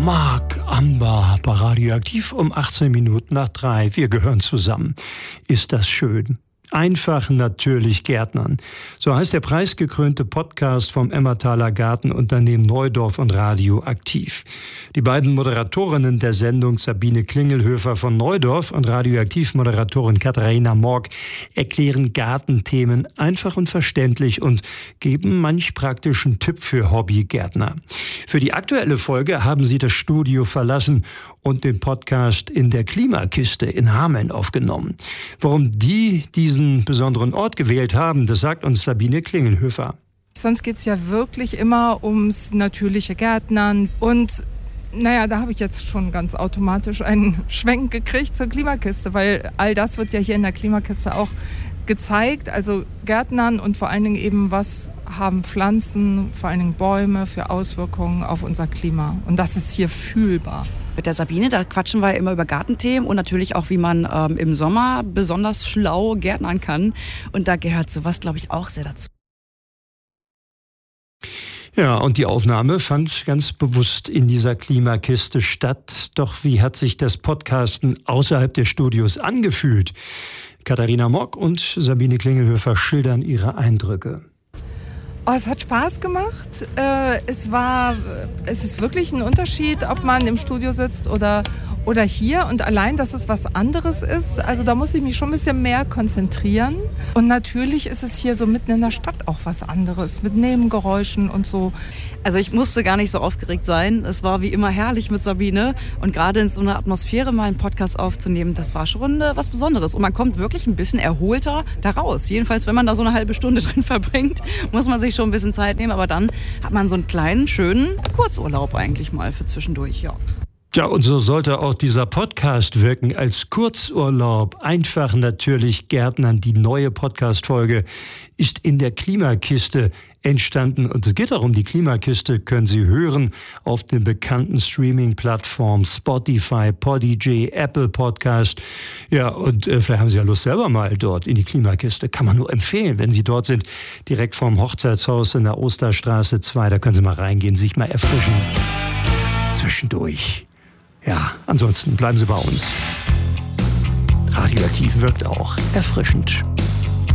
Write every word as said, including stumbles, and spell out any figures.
Marc Amber bei Radioaktiv um achtzehn Minuten nach drei. Wir gehören zusammen. Ist das schön? Einfach natürlich Gärtnern. So heißt der preisgekrönte Podcast vom Emmertaler Gartenunternehmen Neudorf und Radioaktiv. Die beiden Moderatorinnen der Sendung, Sabine Klingelhöfer von Neudorf und Radioaktiv-Moderatorin Katharina Morg, erklären Gartenthemen einfach und verständlich und geben manch praktischen Tipp für Hobbygärtner. Für die aktuelle Folge haben sie das Studio verlassen und den Podcast in der Klimakiste in Hameln aufgenommen. Warum die diesen besonderen Ort gewählt haben, das sagt uns Sabine Klingelhöfer. Sonst geht es ja wirklich immer ums natürliche Gärtnern. Und naja, da habe ich jetzt schon ganz automatisch einen Schwenk gekriegt zur Klimakiste, weil all das wird ja hier in der Klimakiste auch gezeigt. Also Gärtnern und vor allen Dingen eben, was haben Pflanzen, vor allen Dingen Bäume für Auswirkungen auf unser Klima. Und das ist hier fühlbar. Mit der Sabine, da quatschen wir immer über Gartenthemen und natürlich auch, wie man ähm, im Sommer besonders schlau gärtnern kann. Und da gehört sowas, glaube ich, auch sehr dazu. Ja, und die Aufnahme fand ganz bewusst in dieser Klimakiste statt. Doch wie hat sich das Podcasten außerhalb des Studios angefühlt? Katharina Morg und Sabine Klingelhöfer schildern ihre Eindrücke. Oh, es hat Spaß gemacht. Äh, es war, es ist wirklich ein Unterschied, ob man im Studio sitzt oder, oder hier. Und allein, dass es was anderes ist, also da muss ich mich schon ein bisschen mehr konzentrieren. Und natürlich ist es hier so mitten in der Stadt auch was anderes, mit Nebengeräuschen und so. Also ich musste gar nicht so aufgeregt sein. Es war wie immer herrlich mit Sabine. Und gerade in so einer Atmosphäre mal einen Podcast aufzunehmen, das war schon äh, was Besonderes. Und man kommt wirklich ein bisschen erholter da raus. Jedenfalls, wenn man da so eine halbe Stunde drin verbringt, muss man sich schon ein bisschen Zeit nehmen, aber dann hat man so einen kleinen, schönen Kurzurlaub eigentlich mal für zwischendurch, ja. Ja, und so sollte auch dieser Podcast wirken als Kurzurlaub. Einfach natürlich Gärtnern. Die neue Podcast-Folge ist in der Klimakiste entstanden. Und es geht auch um die Klimakiste, können Sie hören auf den bekannten Streaming-Plattformen Spotify, Podigy, Apple Podcast. Ja, und äh, vielleicht haben Sie ja Lust selber mal dort in die Klimakiste. Kann man nur empfehlen, wenn Sie dort sind, direkt vorm Hochzeitshaus in der Osterstraße zwei. Da können Sie mal reingehen, sich mal erfrischen. Zwischendurch. Ja, ansonsten bleiben Sie bei uns. Radioaktiv wirkt auch erfrischend.